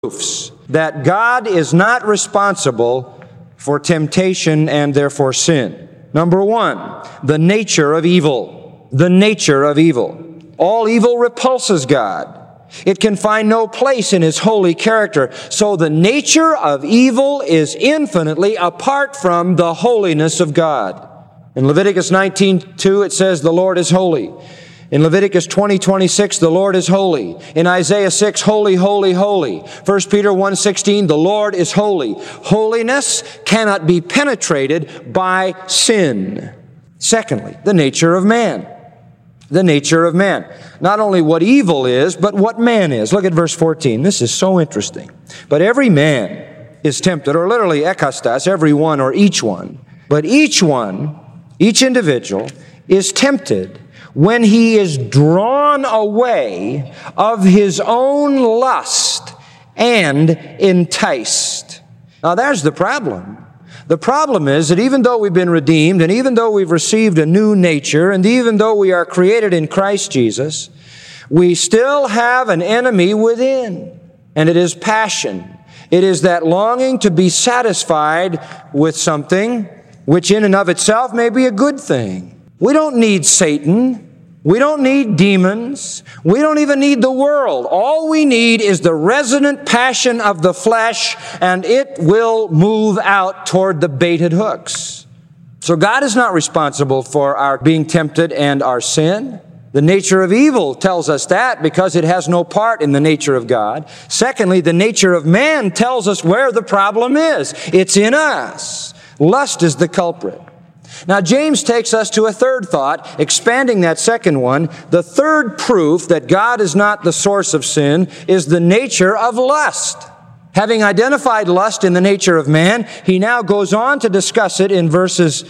proofs that God is not responsible for temptation and therefore sin. Number one, the nature of evil. The nature of evil. All evil repulses God. It can find no place in His holy character. So the nature of evil is infinitely apart from the holiness of God. In Leviticus 19:2 it says, "The Lord is holy." In Leviticus 20:26, "The Lord is holy." In Isaiah 6, "Holy, holy, holy." 1 Peter 1:16, "The Lord is holy." Holiness cannot be penetrated by sin. Secondly, the nature of man. The nature of man. Not only what evil is, but what man is. Look at verse 14. This is so interesting. "But every man is tempted," or literally ekastas, every one or each one. But each one, each individual, is tempted when he is drawn away of his own lust and enticed. Now there's the problem. The problem is that even though we've been redeemed, and even though we've received a new nature, and even though we are created in Christ Jesus, we still have an enemy within, and it is passion. It is that longing to be satisfied with something which in and of itself may be a good thing. We don't need Satan. We don't need demons. We don't even need the world. All we need is the resonant passion of the flesh, and it will move out toward the baited hooks. So God is not responsible for our being tempted and our sin. The nature of evil tells us that because it has no part in the nature of God. Secondly, the nature of man tells us where the problem is. It's in us. Lust is the culprit. Now, James takes us to a third thought, expanding that second one. The third proof that God is not the source of sin is the nature of lust. Having identified lust in the nature of man, he now goes on to discuss it in verses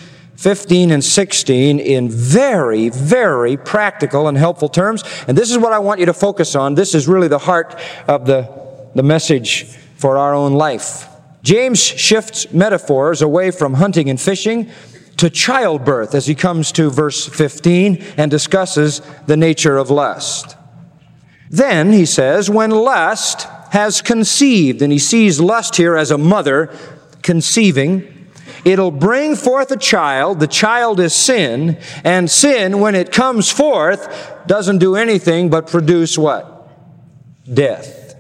15 and 16 in very, very practical and helpful terms. And this is what I want you to focus on. This is really the heart of the message for our own life. James shifts metaphors away from hunting and fishing to childbirth as he comes to verse 15 and discusses the nature of lust. Then, he says, when lust has conceived, and he sees lust here as a mother conceiving, it'll bring forth a child. The child is sin, and sin, when it comes forth, doesn't do anything but produce what? Death.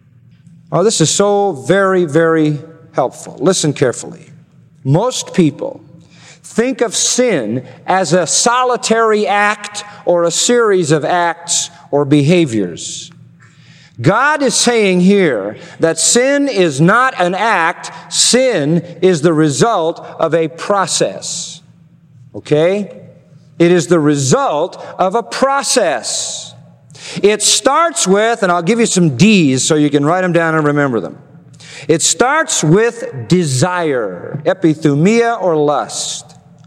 Oh, this is so very, very helpful. Listen carefully. Most people think of sin as a solitary act or a series of acts or behaviors. God is saying here that sin is not an act. Sin is the result of a process. Okay? It is the result of a process. It starts with, and I'll give you some D's so you can write them down and remember them. It starts with desire, epithumia or lust.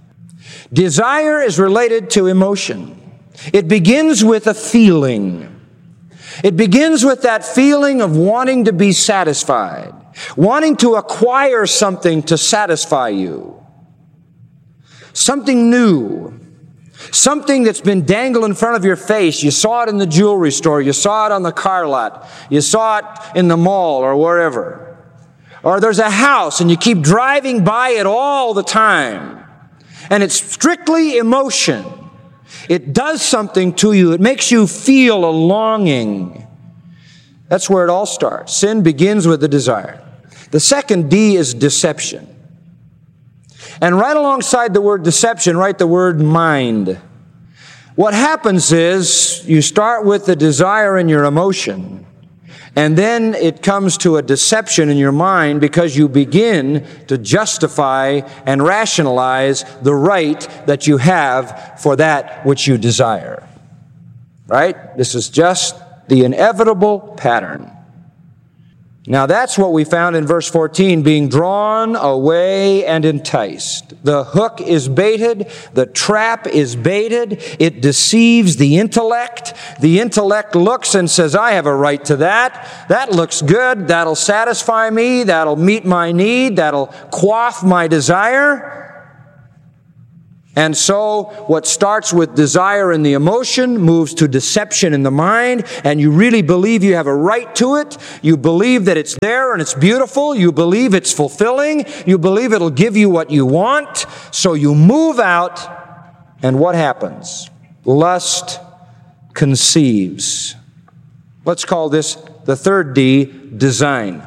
Desire is related to emotion. It begins with a feeling. It begins with that feeling of wanting to be satisfied, wanting to acquire something to satisfy you. Something new. Something that's been dangled in front of your face. You saw it in the jewelry store. You saw it on the car lot. You saw it in the mall or wherever. Or there's a house and you keep driving by it all the time. And it's strictly emotion. It does something to you. It makes you feel a longing. That's where it all starts. Sin begins with the desire. The second D is deception. And right alongside the word deception, write the word mind. What happens is you start with the desire in your emotion, and then it comes to a deception in your mind because you begin to justify and rationalize the right that you have for that which you desire. Right? This is just the inevitable pattern. Now that's what we found in verse 14, being drawn away and enticed. The hook is baited, the trap is baited, it deceives the intellect. The intellect looks and says, I have a right to that. That looks good, that'll satisfy me, that'll meet my need, that'll quaff my desire. And so what starts with desire in the emotion moves to deception in the mind, and you really believe you have a right to it. You believe that it's there and it's beautiful. You believe it's fulfilling. You believe it'll give you what you want. So you move out, and what happens? Lust conceives. Let's call this the third D, design.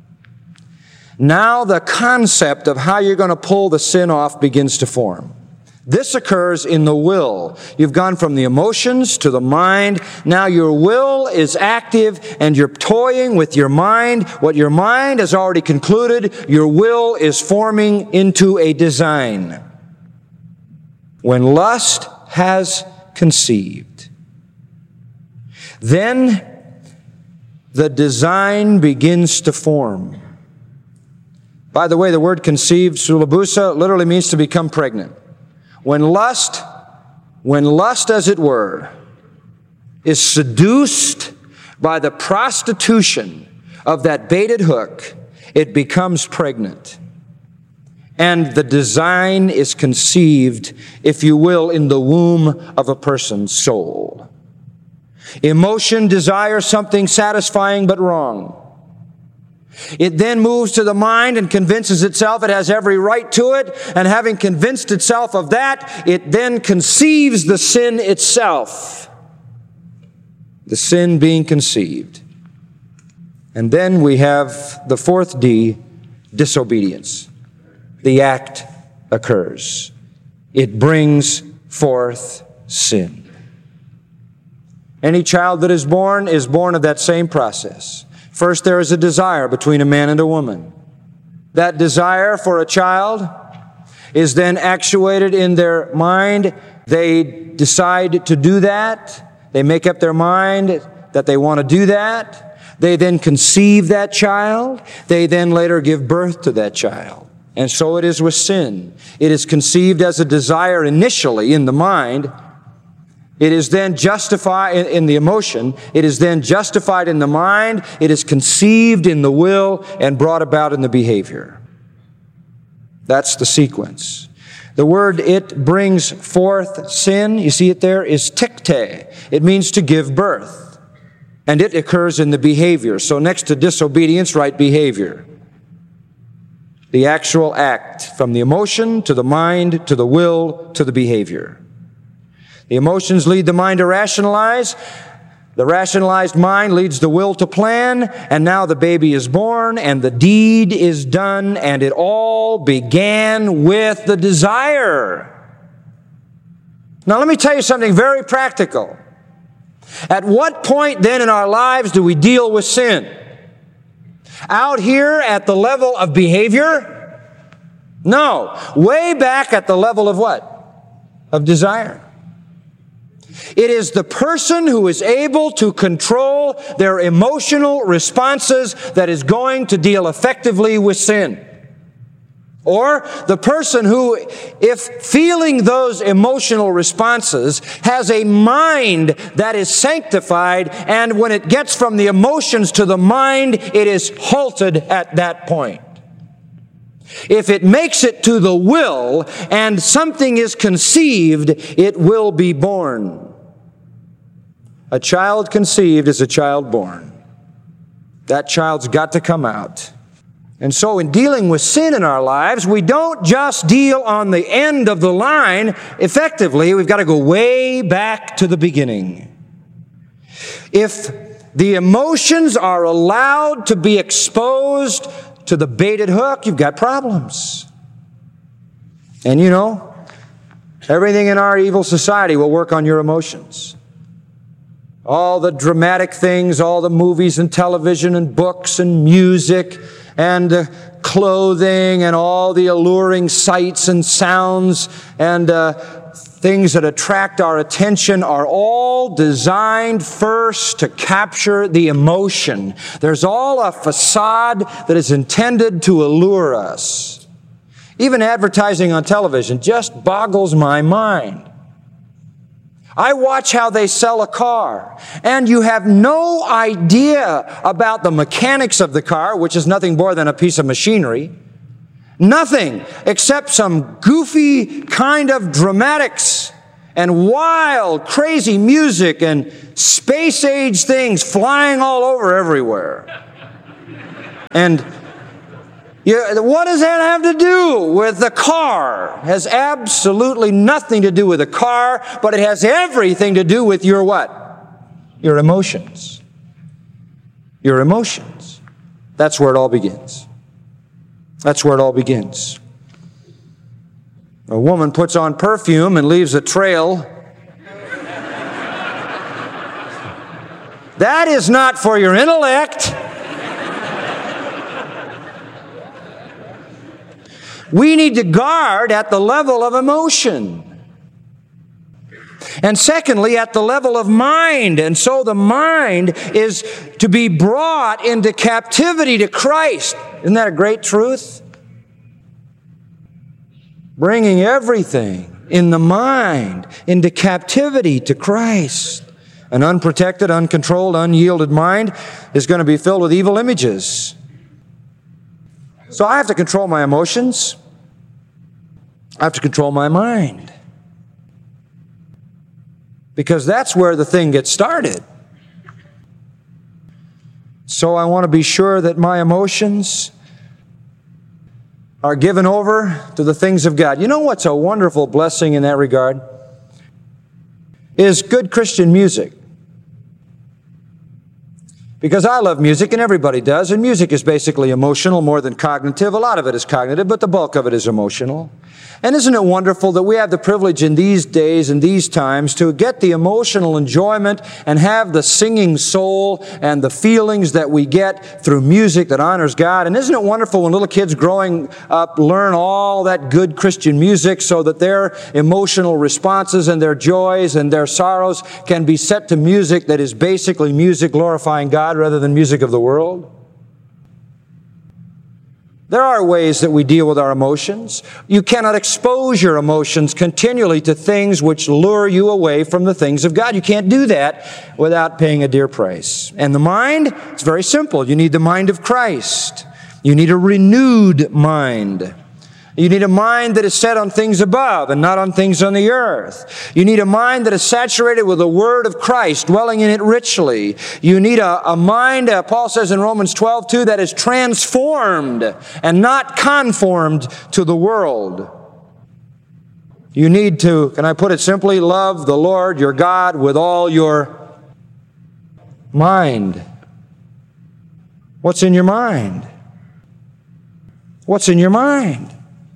Now the concept of how you're going to pull the sin off begins to form. This occurs in the will. You've gone from the emotions to the mind. Now your will is active and you're toying with your mind. What your mind has already concluded, your will is forming into a design. When lust has conceived, then the design begins to form. By the way, the word conceived, sulabusa, literally means to become pregnant. When lust, as it were, is seduced by the prostitution of that baited hook, it becomes pregnant. And the design is conceived, if you will, in the womb of a person's soul. Emotion desires something satisfying but wrong. It then moves to the mind and convinces itself it has every right to it, and having convinced itself of that, it then conceives the sin itself. The sin being conceived. And then we have the fourth D, disobedience. The act occurs. It brings forth sin. Any child that is born of that same process. First, there is a desire between a man and a woman. That desire for a child is then actuated in their mind. They decide to do that. They make up their mind that they want to do that. They then conceive that child. They then later give birth to that child. And so it is with sin. It is conceived as a desire initially in the mind. It is then justified in the emotion. It is then justified in the mind. It is conceived in the will and brought about in the behavior. That's the sequence. The word "it brings forth sin," you see it there, is tikte. It means to give birth. And it occurs in the behavior. So next to disobedience, write behavior. The actual act, from the emotion to the mind to the will to the behavior. The emotions lead the mind to rationalize. The rationalized mind leads the will to plan. And now the baby is born and the deed is done, and it all began with the desire. Now let me tell you something very practical. At what point then in our lives do we deal with sin? Out here at the level of behavior? No. Way back at the level of what? Of desire. It is the person who is able to control their emotional responses that is going to deal effectively with sin. Or the person who, if feeling those emotional responses, has a mind that is sanctified, and when it gets from the emotions to the mind, it is halted at that point. If it makes it to the will and something is conceived, it will be born. A child conceived is a child born. That child's got to come out. And so in dealing with sin in our lives, we don't just deal on the end of the line effectively. We've got to go way back to the beginning. If the emotions are allowed to be exposed to the baited hook, you've got problems. And you know, everything in our evil society will work on your emotions. All the dramatic things, all the movies and television and books and music and clothing and all the alluring sights and sounds and things that attract our attention are all designed first to capture the emotion. There's all a facade that is intended to allure us. Even advertising on television just boggles my mind. I watch how they sell a car, and you have no idea about the mechanics of the car, which is nothing more than a piece of machinery. Nothing except some goofy kind of dramatics and wild, crazy music and space-age things flying all over everywhere. And what does that have to do with the car? It has absolutely nothing to do with the car, but it has everything to do with your what? Your emotions. Your emotions. That's where it all begins. That's where it all begins. A woman puts on perfume and leaves a trail. That is not for your intellect. We need to guard at the level of emotion. And secondly, at the level of mind. And so the mind is to be brought into captivity to Christ. Isn't that a great truth? Bringing everything in the mind into captivity to Christ. An unprotected, uncontrolled, unyielded mind is going to be filled with evil images. So I have to control my emotions. I have to control my mind. Because that's where the thing gets started. So I want to be sure that my emotions are given over to the things of God. You know what's a wonderful blessing in that regard? Is good Christian music. Because I love music, and everybody does, and music is basically emotional more than cognitive. A lot of it is cognitive, but the bulk of it is emotional. And isn't it wonderful that we have the privilege in these days and these times to get the emotional enjoyment and have the singing soul and the feelings that we get through music that honors God? And isn't it wonderful when little kids growing up learn all that good Christian music so that their emotional responses and their joys and their sorrows can be set to music that is basically music glorifying God rather than music of the world? There are ways that we deal with our emotions. You cannot expose your emotions continually to things which lure you away from the things of God. You can't do that without paying a dear price. And the mind, it's very simple. You need the mind of Christ. You need a renewed mind. You need a mind that is set on things above and not on things on the earth. You need a mind that is saturated with the Word of Christ, dwelling in it richly. You need a mind, Paul says in Romans 12:2, that is transformed and not conformed to the world. You need to, can I put it simply, love the Lord your God with all your mind. What's in your mind? What's in your mind?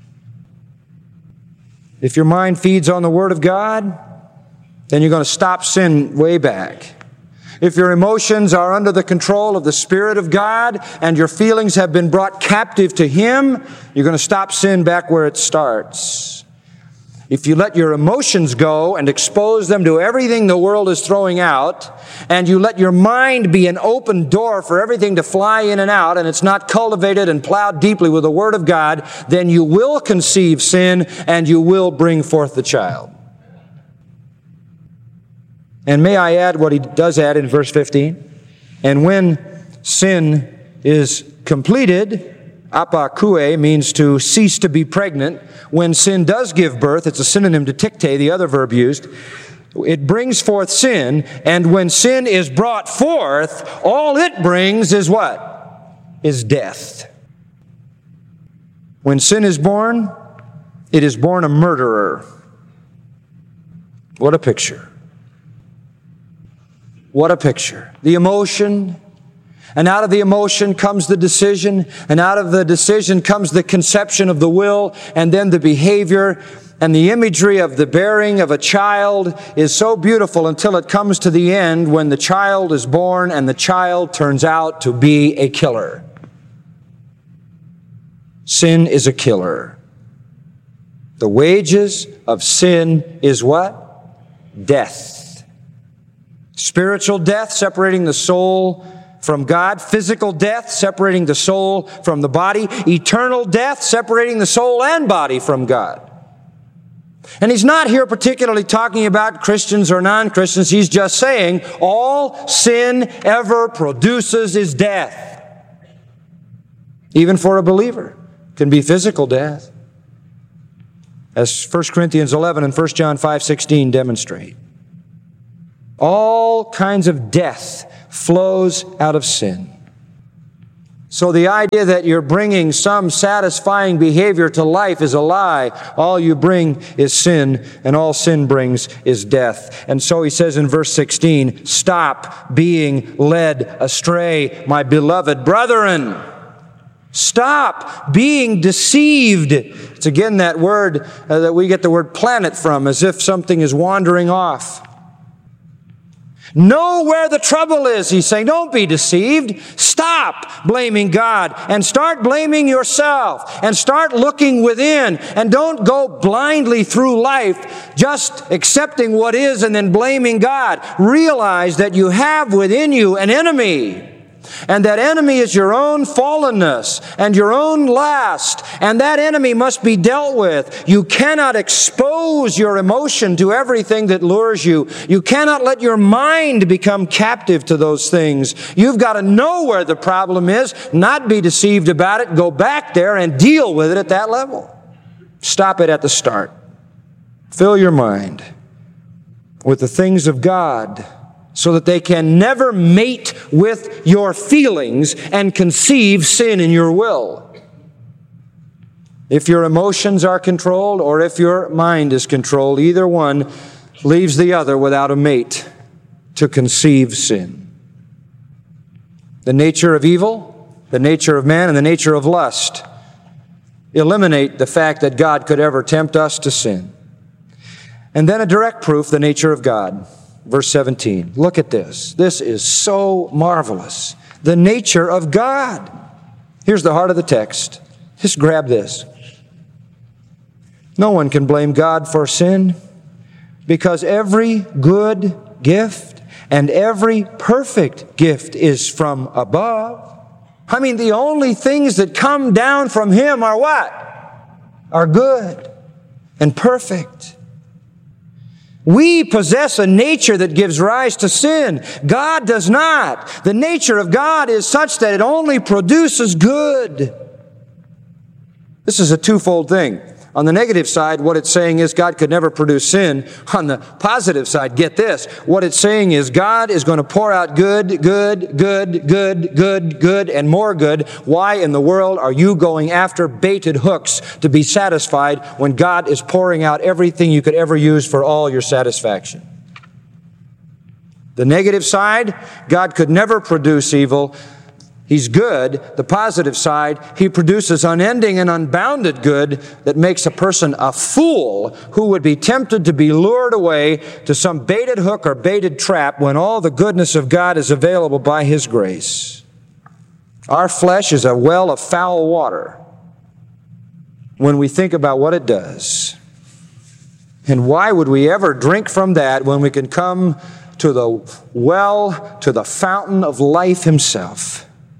If your mind feeds on the Word of God, then you're going to stop sin way back. If your emotions are under the control of the Spirit of God and your feelings have been brought captive to Him, you're going to stop sin back where it starts. If you let your emotions go and expose them to everything the world is throwing out, and you let your mind be an open door for everything to fly in and out, and it's not cultivated and plowed deeply with the Word of God, then you will conceive sin and you will bring forth the child. And may I add what he does add in verse 15? And when sin is completed, apakue means to cease to be pregnant. When sin does give birth, it's a synonym to tikte, the other verb used. It brings forth sin, and when sin is brought forth, all it brings is what? Is death. When sin is born, it is born a murderer. What a picture. What a picture. The emotion, and out of the emotion comes the decision, and out of the decision comes the conception of the will, and then the behavior. And the imagery of the bearing of a child is so beautiful until it comes to the end when the child is born and the child turns out to be a killer. Sin is a killer. The wages of sin is what? Death. Spiritual death, separating the soul from God. Physical death, separating the soul from the body. Eternal death, separating the soul and body from God. And he's not here particularly talking about Christians or non-Christians. He's just saying all sin ever produces is death. Even for a believer. Can be physical death, as 1 Corinthians 11 and 1 John 5:16 demonstrate. All kinds of death flows out of sin. So the idea that you're bringing some satisfying behavior to life is a lie. All you bring is sin, and all sin brings is death. And so he says in verse 16, stop being led astray, my beloved brethren. Stop being deceived. It's again that word that we get the word planet from, as if something is wandering off. Know where the trouble is, he's saying. Don't be deceived. Stop blaming God and start blaming yourself and start looking within, and don't go blindly through life just accepting what is and then blaming God. Realize that you have within you an enemy. And that enemy is your own fallenness and your own lust. And that enemy must be dealt with. You cannot expose your emotion to everything that lures you. You cannot let your mind become captive to those things. You've got to know where the problem is, not be deceived about it, go back there and deal with it at that level. Stop it at the start. Fill your mind with the things of God, so that they can never mate with your feelings and conceive sin in your will. If your emotions are controlled or if your mind is controlled, either one leaves the other without a mate to conceive sin. The nature of evil, the nature of man, and the nature of lust eliminate the fact that God could ever tempt us to sin. And then a direct proof, the nature of God. Verse 17, look at this. This is so marvelous. The nature of God. Here's the heart of the text. Just grab this. No one can blame God for sin, because every good gift and every perfect gift is from above. I mean, the only things that come down from Him are what? Are good and perfect. We possess a nature that gives rise to sin. God does not. The nature of God is such that it only produces good. This is a twofold thing. On the negative side, what it's saying is God could never produce sin. On the positive side, get this. What it's saying is God is going to pour out good, good, good, good, good, good, and more good. Why in the world are you going after baited hooks to be satisfied when God is pouring out everything you could ever use for all your satisfaction? The negative side, God could never produce evil. He's good. The positive side, He produces unending and unbounded good that makes a person a fool who would be tempted to be lured away to some baited hook or baited trap when all the goodness of God is available by His grace. Our flesh is a well of foul water when we think about what it does. And why would we ever drink from that when we can come to the well, to the fountain of life Himself?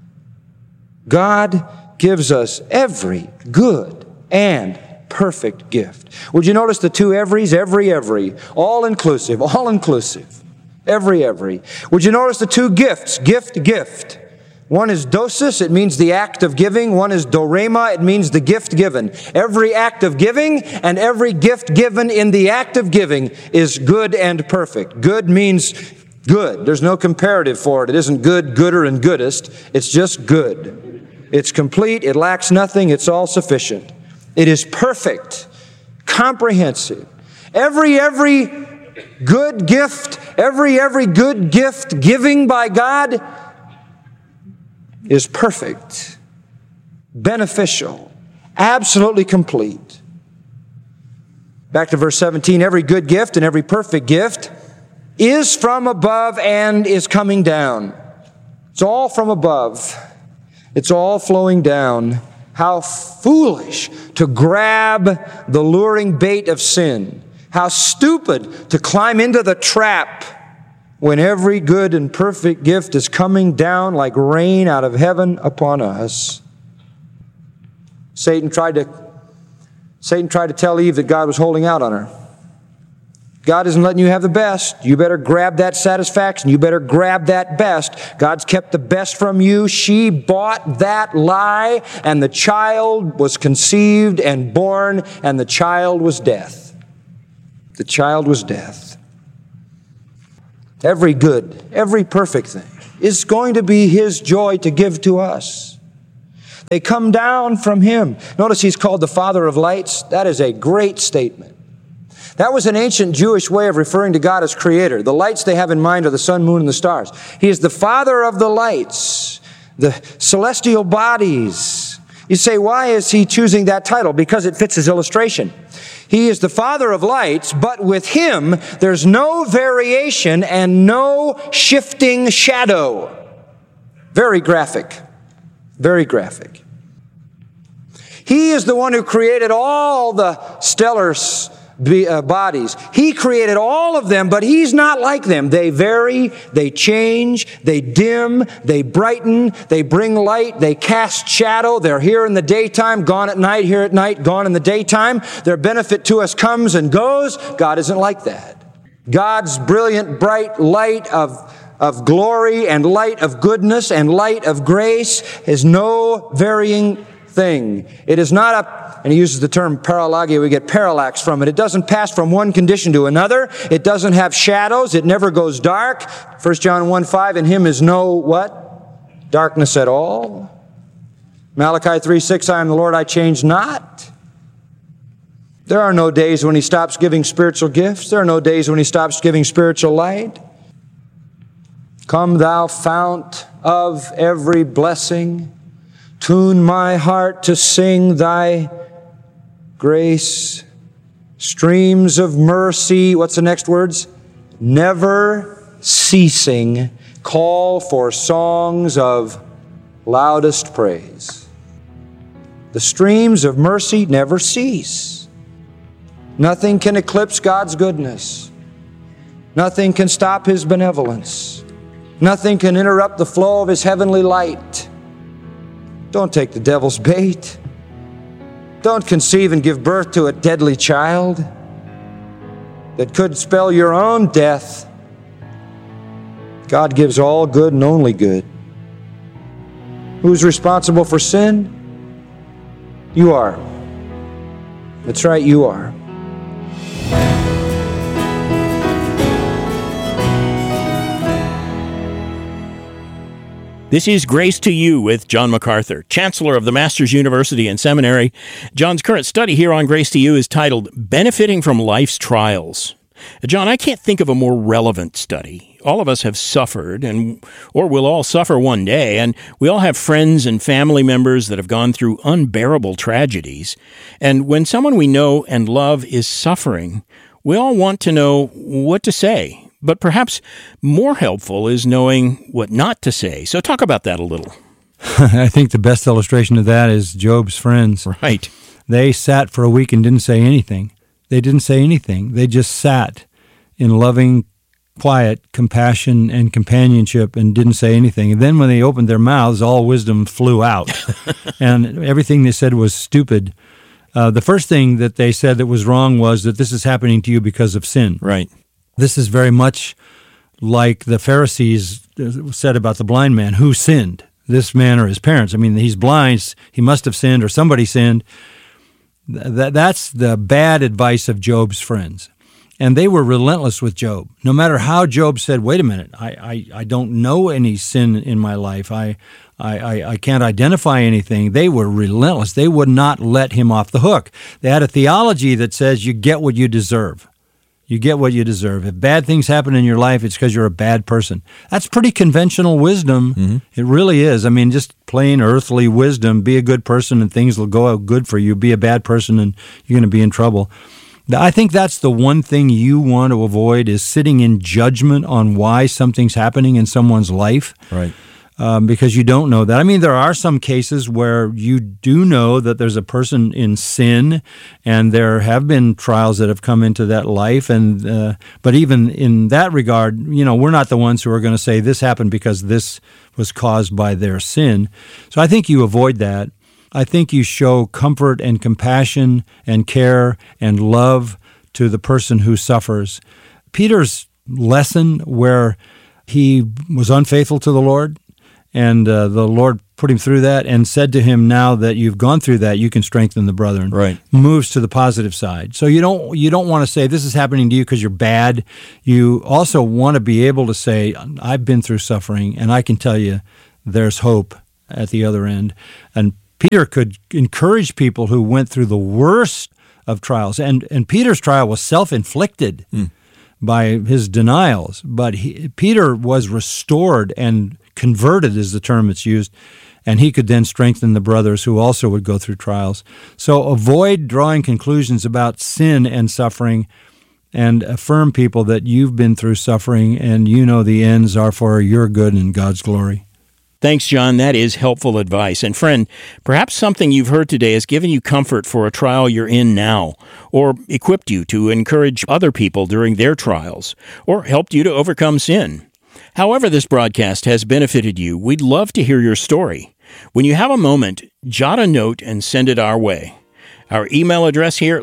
God gives us every good and perfect gift. Would you notice the two everys? Every. All inclusive. Every. Would you notice the two gifts? Gift. One is dosis, it means the act of giving. One is dorema, it means the gift given. Every act of giving and every gift given in the act of giving is good and perfect. Good means good. There's no comparative for it. It isn't good, gooder, and goodest. It's just good. It's complete. It lacks nothing. It's all sufficient. It is perfect, comprehensive. Every good gift, every good gift giving by God is perfect, beneficial, absolutely complete. Back to verse 17, every good gift and every perfect gift is from above and is coming down. It's all from above. It's all flowing down. How foolish to grab the luring bait of sin. How stupid to climb into the trap when every good and perfect gift is coming down like rain out of heaven upon us. Satan tried to tell Eve that God was holding out on her. God isn't letting you have the best. You better grab that satisfaction. You better grab that best. God's kept the best from you. She bought that lie, and the child was conceived and born, and the child was death. The child was death. Every good, every perfect thing is going to be His joy to give to us. They come down from Him. Notice He's called the Father of lights. That is a great statement. That was an ancient Jewish way of referring to God as Creator. The lights they have in mind are the sun, moon, and the stars. He is the Father of the lights, the celestial bodies. You say, why is He choosing that title? Because it fits His illustration. He is the Father of lights, but with Him, there's no variation and no shifting shadow. Very graphic. Very graphic. He is the one who created all the stellar bodies. He created all of them, but He's not like them. They vary, they change, they dim, they brighten, they bring light, they cast shadow. They're here in the daytime, gone at night, here at night, gone in the daytime. Their benefit to us comes and goes. God isn't like that. God's brilliant, bright light of glory and light of goodness and light of grace is no varying thing. It is not and he uses the term paralagia, we get parallax from it. It doesn't pass from one condition to another. It doesn't have shadows. It never goes dark. 1 John 1:5, in Him is no what? Darkness at all. Malachi 3:6, I am the Lord, I change not. There are no days when He stops giving spiritual gifts. There are no days when He stops giving spiritual light. Come thou fount of every blessing, tune my heart to sing Thy grace. Streams of mercy, what's the next words? Never ceasing, call for songs of loudest praise. The streams of mercy never cease. Nothing can eclipse God's goodness. Nothing can stop His benevolence. Nothing can interrupt the flow of His heavenly light. Don't take the devil's bait. Don't conceive and give birth to a deadly child that could spell your own death. God gives all good and only good. Who's responsible for sin? You are. That's right, you are. This is Grace to You with John MacArthur, Chancellor of the Masters University and Seminary. John's current study here on Grace to You is titled Benefiting from Life's Trials. John, I can't think of a more relevant study. All of us have suffered, or will all suffer one day, and we all have friends and family members that have gone through unbearable tragedies. And when someone we know and love is suffering, we all want to know what to say. But perhaps more helpful is knowing what not to say. So talk about that a little. I think the best illustration of that is Job's friends. Right. They sat for a week and didn't say anything. They didn't say anything. They just sat in loving, quiet compassion and companionship and didn't say anything. And then when they opened their mouths, all wisdom flew out. And everything they said was stupid. The first thing that they said that was wrong was that this is happening to you because of sin. Right. This is very much like the Pharisees said about the blind man who sinned, this man or his parents. I mean, he's blind, he must have sinned or somebody sinned. That's the bad advice of Job's friends. And they were relentless with Job. No matter how Job said, wait a minute, I don't know any sin in my life. I can't identify anything. They were relentless. They would not let him off the hook. They had a theology that says you get what you deserve. You get what you deserve. If bad things happen in your life, it's because you're a bad person. That's pretty conventional wisdom. Mm-hmm. It really is. I mean, just plain earthly wisdom. Be a good person and things will go out good for you. Be a bad person and you're going to be in trouble. I think that's the one thing you want to avoid is sitting in judgment on why something's happening in someone's life. Right. Because you don't know that. I mean, there are some cases where you do know that there's a person in sin, and there have been trials that have come into that life. And but even in that regard, we're not the ones who are going to say this happened because this was caused by their sin. So I think you avoid that. I think you show comfort and compassion and care and love to the person who suffers. Peter's lesson where he was unfaithful to the Lord, and the Lord put him through that and said to him, now that you've gone through that, you can strengthen the brethren. Right. Moves to the positive side. So you don't want to say this is happening to you because you're bad. You also want to be able to say, I've been through suffering, and I can tell you there's hope at the other end. And Peter could encourage people who went through the worst of trials. And Peter's trial was self-inflicted by his denials. But Peter was restored and converted is the term that's used, and he could then strengthen the brothers who also would go through trials. So avoid drawing conclusions about sin and suffering, and affirm people that you've been through suffering and you know the ends are for your good and God's glory. Thanks, John. That is helpful advice. And friend, perhaps something you've heard today has given you comfort for a trial you're in now, or equipped you to encourage other people during their trials, or helped you to overcome sin. However this broadcast has benefited you, we'd love to hear your story. When you have a moment, jot a note and send it our way. Our email address here,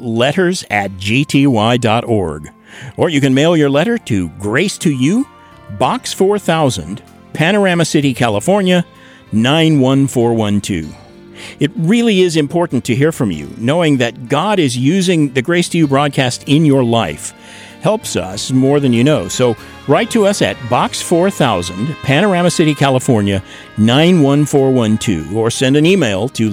letters@gty.org. Or you can mail your letter to Grace to You, Box 4000, Panorama City, California, 91412. It really is important to hear from you, knowing that God is using the Grace to You broadcast in your life. Helps us more than you know. So write to us at Box 4000, Panorama City, California, 91412, or send an email to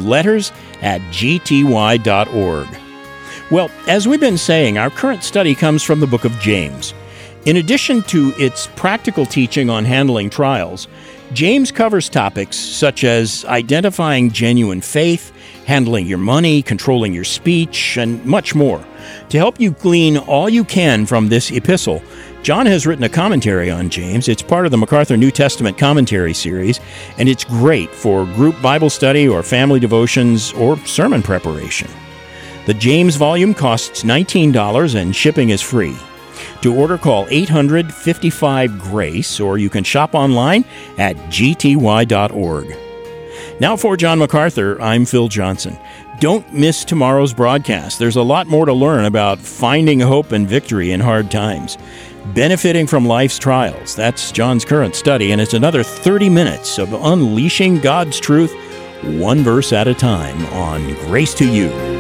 letters@gty.org. Well, as we've been saying, our current study comes from the book of James. In addition to its practical teaching on handling trials, James covers topics such as identifying genuine faith, handling your money, controlling your speech, and much more. To help you glean all you can from this epistle, John has written a commentary on James. It's part of the MacArthur New Testament Commentary series, and it's great for group Bible study or family devotions or sermon preparation. The James volume costs $19 and shipping is free. To order, call 800-55-GRACE, or you can shop online at gty.org. Now for John MacArthur, I'm Phil Johnson. Don't miss tomorrow's broadcast. There's a lot more to learn about finding hope and victory in hard times. Benefiting from life's trials. That's John's current study, and it's another 30 minutes of unleashing God's truth, one verse at a time, on Grace to You.